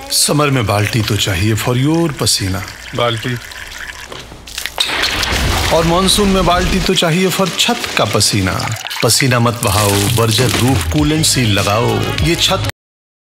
Summer में बाल्टी तो चाहिए फॉर योर पसीना। बाल्टी। और मॉनसून में बाल्टी तो चाहिए फॉर छत का पसीना। पसीना मत बहाओ, बर्जर रूफ कूलेंट सील लगाओ। ये छत